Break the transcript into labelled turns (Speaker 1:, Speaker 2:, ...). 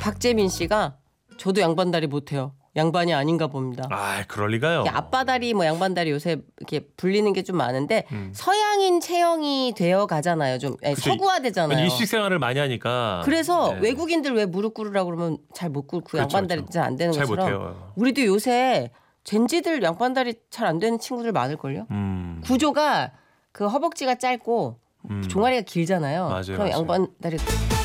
Speaker 1: 박재민 씨가 저도 양반다리 못해요. 양반이 아닌가 봅니다.
Speaker 2: 아, 그럴 리가요.
Speaker 1: 앞바다리 뭐 양반다리 요새 이렇게 불리는 게 좀 많은데 서양인 체형이 되어 가잖아요. 좀 서구화되잖아요.
Speaker 2: 일식 생활을 많이 하니까.
Speaker 1: 그래서 외국인들 왜 무릎 꿇으라고 그러면 잘 못 꿇고
Speaker 2: 그렇죠,
Speaker 1: 양반다리 잘 안 되는
Speaker 2: 잘
Speaker 1: 것처럼
Speaker 2: 못해요.
Speaker 1: 우리도 요새 젠지들 양반다리 잘 안 되는 친구들 많을걸요. 구조가 그 허벅지가 짧고 종아리가 길잖아요.
Speaker 2: 맞아요,
Speaker 1: 그럼
Speaker 2: 맞아요.
Speaker 1: 양반다리